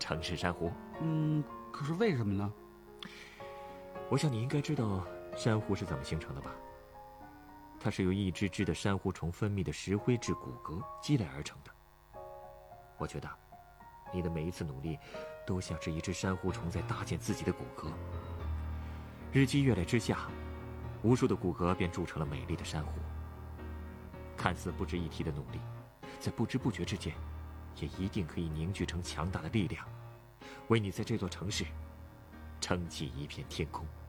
城市珊瑚。 可是为什么呢？ 我想你应该知道珊瑚是怎么形成的吧？它是由一只只的珊瑚虫分泌的石灰质骨骼积累而成的。我觉得，你的每一次努力，都像是一只珊瑚虫在搭建自己的骨骼。日积月累之下，无数的骨骼便铸成了美丽的珊瑚。看似不值一提的努力，在不知不觉之间，也一定可以凝聚成强大的力量，为你在这座城市撑起一片天空。